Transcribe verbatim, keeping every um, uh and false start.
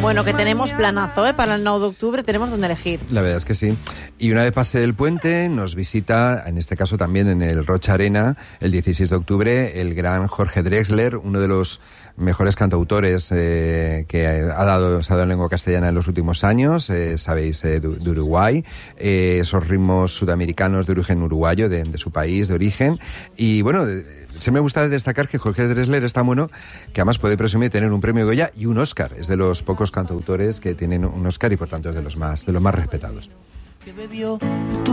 Bueno, que tenemos planazo, ¿eh? Para el nueve de octubre tenemos donde elegir. La verdad es que sí. Y una vez pase el puente, nos visita, en este caso también en el Rocha Arena, el dieciséis de octubre, el gran Jorge Drexler, uno de los mejores cantautores eh, que ha dado, se ha dado en lengua castellana en los últimos años, eh, sabéis, eh, de, de Uruguay, eh, esos ritmos sudamericanos de origen uruguayo, de, de su país, de origen. Y bueno, se me gusta destacar que Jorge Drexler es tan bueno que además puede presumir tener un premio Goya y un Oscar. Es de los pocos cantautores que tienen un Oscar y por tanto es de los más, de los más respetados. Que bebió tu